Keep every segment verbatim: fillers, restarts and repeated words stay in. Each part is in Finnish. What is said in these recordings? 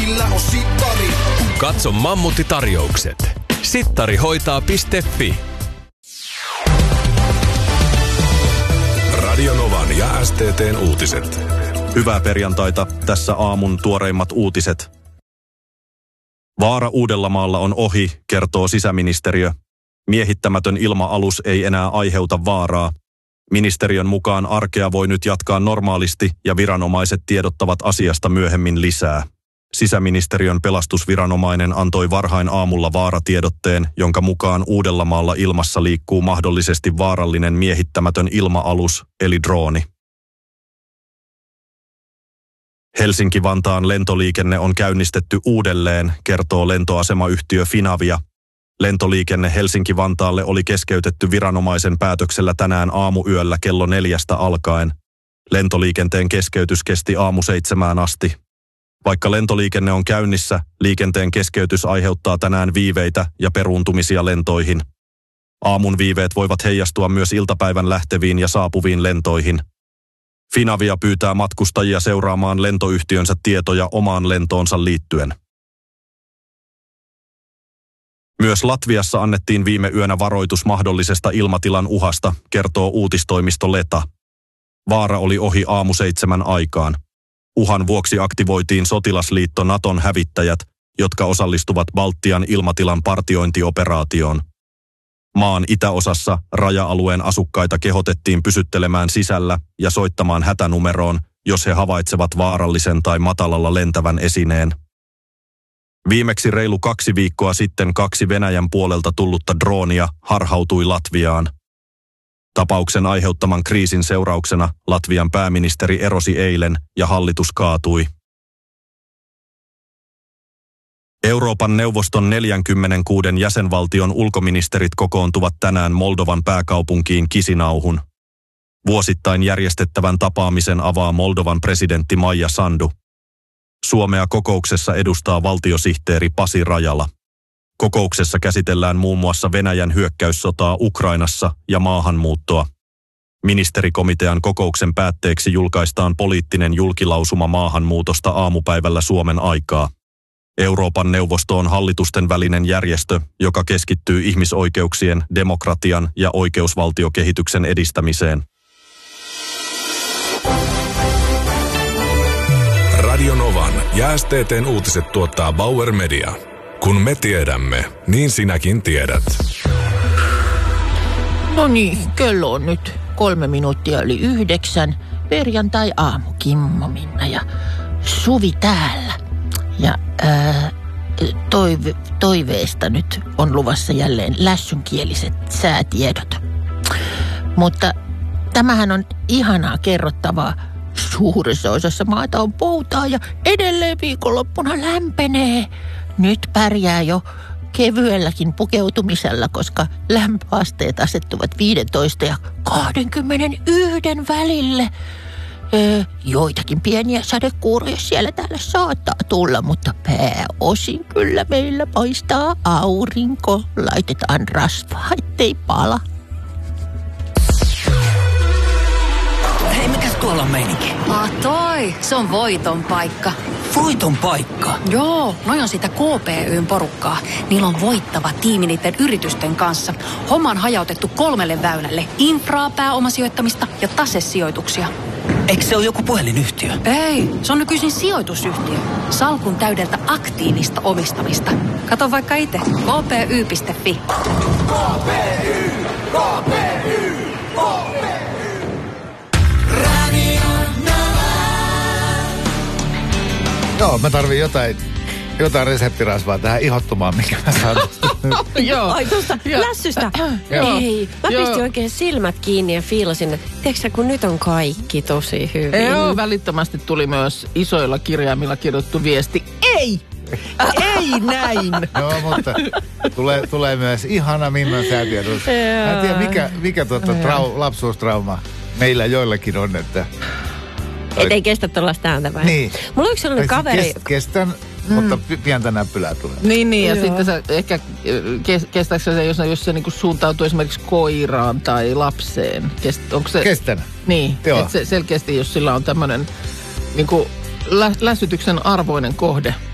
Meillä on sittari. Katso Mammutti-tarjoukset. sittarihoitaa.fi. Radio Novan ja S T T:n uutiset. Hyvää perjantaita. Tässä aamun tuoreimmat uutiset. Vaara Uudellamaalla on ohi, kertoo sisäministeriö. Miehittämätön ilma-alus ei enää aiheuta vaaraa. Ministeriön mukaan arkea voi nyt jatkaa normaalisti ja viranomaiset tiedottavat asiasta myöhemmin lisää. Sisäministeriön pelastusviranomainen antoi varhain aamulla vaaratiedotteen, jonka mukaan Uudellamaalla ilmassa liikkuu mahdollisesti vaarallinen miehittämätön ilma-alus, eli drooni. Helsinki-Vantaan lentoliikenne on käynnistetty uudelleen, kertoo lentoasemayhtiö Finavia. Lentoliikenne Helsinki-Vantaalle oli keskeytetty viranomaisen päätöksellä tänään aamuyöllä kello neljästä alkaen. Lentoliikenteen keskeytys kesti aamu seitsemään asti. Vaikka lentoliikenne on käynnissä, liikenteen keskeytys aiheuttaa tänään viiveitä ja peruuntumisia lentoihin. Aamun viiveet voivat heijastua myös iltapäivän lähteviin ja saapuviin lentoihin. Finavia pyytää matkustajia seuraamaan lentoyhtiönsä tietoja omaan lentoonsa liittyen. Myös Latviassa annettiin viime yönä varoitus mahdollisesta ilmatilan uhasta, kertoo uutistoimisto Leta. Vaara oli ohi aamu seitsemän aikaan. Uhan vuoksi aktivoitiin sotilasliitto Naton hävittäjät, jotka osallistuvat Baltian ilmatilan partiointioperaatioon. Maan itäosassa raja-alueen asukkaita kehotettiin pysyttelemään sisällä ja soittamaan hätänumeroon, jos he havaitsevat vaarallisen tai matalalla lentävän esineen. Viimeksi reilu kaksi viikkoa sitten kaksi Venäjän puolelta tullutta droonia harhautui Latviaan. Tapauksen aiheuttaman kriisin seurauksena Latvian pääministeri erosi eilen ja hallitus kaatui. Euroopan neuvoston neljänkymmenenkuuden jäsenvaltion ulkoministerit kokoontuvat tänään Moldovan pääkaupunkiin Kisinauhun. Vuosittain järjestettävän tapaamisen avaa Moldovan presidentti Maija Sandu. Suomea kokouksessa edustaa valtiosihteeri Pasi Rajala. Kokouksessa käsitellään muun muassa Venäjän hyökkäyssotaa Ukrainassa ja maahanmuuttoa. Ministerikomitean kokouksen päätteeksi julkaistaan poliittinen julkilausuma maahanmuutosta aamupäivällä Suomen aikaa. Euroopan neuvosto on hallitusten välinen järjestö, joka keskittyy ihmisoikeuksien, demokratian ja oikeusvaltiokehityksen edistämiseen. Radio Novan ja S T T:n uutiset tuottaa Bauer Media. Kun me tiedämme, niin sinäkin tiedät. No niin, kello on nyt kolme minuuttia yli yhdeksän. Perjantai-aamu, Kimmo, Minna ja Suvi täällä. Ja ää, toive, toiveesta nyt on luvassa jälleen lässynkieliset säätiedot. Mutta tämähän on ihanaa kerrottavaa. Suuressa osassa maata on poutaa ja edelleen viikonloppuna lämpenee. Nyt pärjää jo kevyelläkin pukeutumisella, koska lämpöasteet asettuvat viisitoista ja kaksikymmentäyksi välille. Öö, joitakin pieniä sadekuuroja siellä täällä saattaa tulla, mutta pääosin kyllä meillä paistaa aurinko. Laitetaan rasvaa, ettei pala. Hei, mikäs tuolla on meininki? Ah toi, se on voiton paikka. Voiton paikka? Joo, noi on sitä K P Y:n porukkaa. Niillä on voittava tiimi niiden yritysten kanssa. Homma on hajautettu kolmelle väylälle. Infraa, pääomasijoittamista ja tasesijoituksia. Eikö se ole joku puhelinyhtiö? Ei, se on nykyisin sijoitusyhtiö. Salkun täydeltä aktiivista omistamista. Kato vaikka itse. k p y piste f i. K P Y, K P Y, K P Y. Joo, mä tarviin jotain, jotain reseptirasvaa tähän ihottumaan, mikä mä saan. Joo. Ai tuosta lässystä. Ei, mä pistin oikein silmät kiinni ja fiilasin, että tiedätkö kun nyt on kaikki tosi hyvin. Joo, välittömästi tuli myös isoilla kirjaimilla kirjoittu viesti. Ei! Ei näin! Joo, mutta tulee, tulee myös ihana Minnan säätiedus. Mä en tiedä, mikä, mikä tuota trau, lapsuustrauma meillä joillakin on, että... Et ei kestä tuollaista ääntä vai? Niin. Mulla on yksi sellainen kaveri... Kest, kestän, mm. mutta pientä näppylää tulee. Niin, niin ja Joo. sitten sä ehkä kestääkö se, jos, jos se niinku suuntautuu esimerkiksi koiraan tai lapseen? Kest, onko se... Kestän. Niin, että se selkeästi jos sillä on tämmöinen niinku lä, lässytyksen arvoinen kohde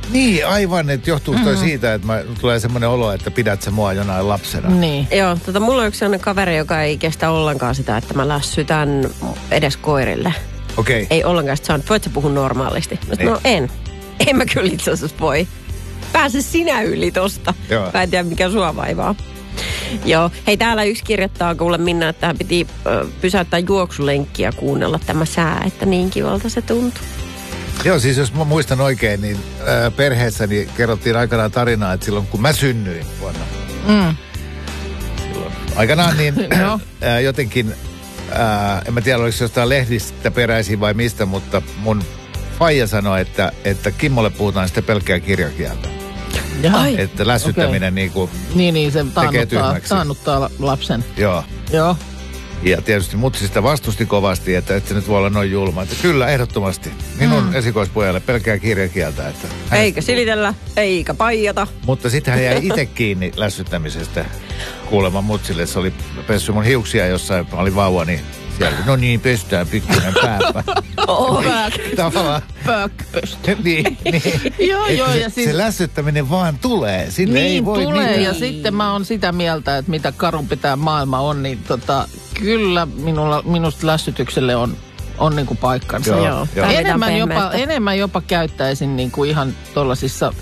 Niin, aivan, että johtuuko toi mm-hmm. siitä, että mä, tulee semmoinen olo, että pidät sä mua jonain lapsena. Niin. Joo, tota, mulla on yksi sellainen kaveri, joka ei kestä ollenkaan sitä, että mä lässytän edes koirille. Okei. Okay. Ei ollenkaan sitä saanut. Voit sä puhua normaalisti? Niin. No en. En mä kyllä itse asiassa voi. Pääse sinä yli tosta. Joo. Mä en tiedä, mikä sua vaivaa. Joo. Hei, täällä yksi kirjoittaa kuule Minna, että hän piti ö, pysäyttää juoksulenkkiä ja kuunnella tämä sää, että niin kivalta se tuntuu. Joo, siis jos mä muistan oikein, niin äh, perheessäni kerrottiin aikanaan tarinaa, että silloin kun mä synnyin vuonna. Mm. Silloin aikanaan niin äh, jotenkin, äh, en mä tiedä oliko se jostain lehdistä peräisin vai mistä, mutta mun faija sanoi, että, että Kimmolle puhutaan sitten pelkkää kirjakieltä. Ai. Että lässyttäminen okay. niin kuin niin, niin, se tekee taannuttaa, tyhmäksi. taannuttaa lapsen. Joo. Joo. Ja tietysti mutsi sitä vastusti kovasti, että et se nyt voi olla noin julma. Että kyllä, ehdottomasti. Minun mm. esikoispojalle pelkkää kirjakieltä. Että eikä silitellä, eikä paijata. Mutta sitten hän jäi itse kiinni lässyttämisestä kuulemma mutsille. Se oli pessy mun hiuksia jossain, mä olin vauva, niin siellä, no niin, pestään pikkuinen pääpä. Oh, tavallaan. Pökpöstä. niin, niin. Joo, joo. Ja siis, se lässyttäminen vaan tulee. Sille niin ei voi tulee mitään. Ja sitten mä oon sitä mieltä, että mitä karumpi tää maailma on, niin tota, kyllä minulla, minusta lässytykselle on, on niinku paikkansa. Joo, joo. Joo. Enemmän, jopa, enemmän jopa käyttäisin niinku ihan tollasissa,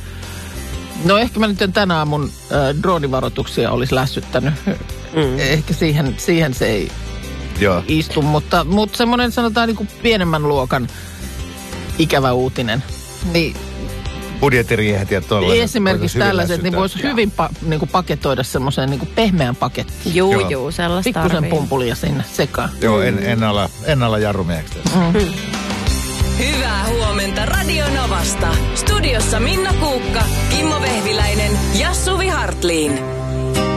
no ehkä mä nyt en tänä aamun äh, droonivaroituksia olisi lässyttänyt. Mm. Ehkä siihen, siihen se ei Joo. istu, mutta, mutta semmoinen sanotaan niinku pienemmän luokan ikävä uutinen. Niin budjettiriehet ja tollainen. Esimerkiksi tällaiset, niin voisi hyvin pa, niin kuin paketoida semmoiseen niin kuin pehmeän pakettiin. Juu, joo, juu, sellaista pikkusen tarvii. pumpulia sinne sekaan. Joo, en, en ala, en ala jarrumieksi tässä. Mm. Hyvää huomenta Radio Novasta. Studiossa Minna Kuukka, Kimmo Vehviläinen ja Suvi Hartliin.